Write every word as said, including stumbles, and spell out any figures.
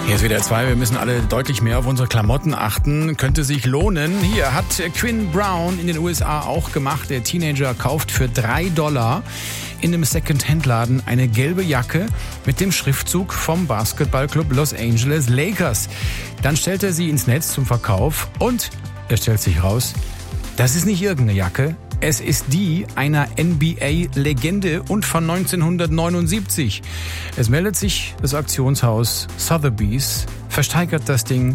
Hier ist wieder zwei. Wir müssen alle deutlich mehr auf unsere Klamotten achten. Könnte sich lohnen. Hier hat Quinn Brown in den U S A auch gemacht. Der Teenager kauft für drei Dollar in einem Second-Hand-Laden eine gelbe Jacke mit dem Schriftzug vom Basketballclub Los Angeles Lakers. Dann stellt er sie ins Netz zum Verkauf und es stellt sich raus, das ist nicht irgendeine Jacke. Es ist die einer N B A-Legende und von neunzehnhundertneunundsiebzig. Es meldet sich das Auktionshaus Sotheby's, versteigert das Ding